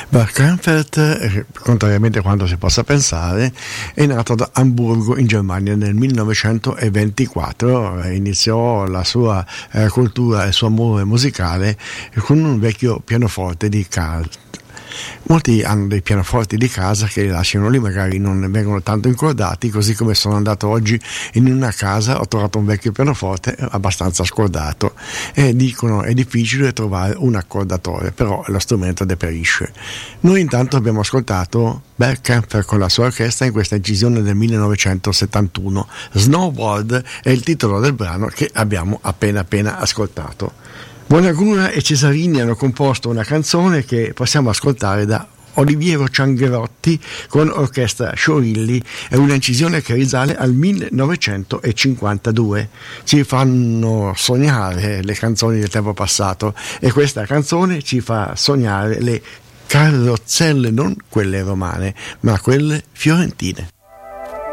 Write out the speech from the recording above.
Frankfurt, contrariamente a quanto si possa pensare, è nato ad Amburgo in Germania nel 1924. Iniziò la sua cultura e il suo amore musicale con un vecchio pianoforte di casa. Molti hanno dei pianoforti di casa che li lasciano lì, magari non vengono tanto incordati, così come sono andato oggi in una casa, ho trovato un vecchio pianoforte abbastanza scordato e dicono è difficile trovare un accordatore, però lo strumento deperisce. Noi intanto abbiamo ascoltato Bert Kaempfer con la sua orchestra in questa incisione del 1971. Snowboard è il titolo del brano che abbiamo appena ascoltato. Bonagura e Cesarini hanno composto una canzone che possiamo ascoltare da Oliviero Ciangherotti con orchestra Sciorilli. È una incisione che risale al 1952. Ci fanno sognare le canzoni del tempo passato e questa canzone ci fa sognare le carrozzelle, non quelle romane, ma quelle fiorentine.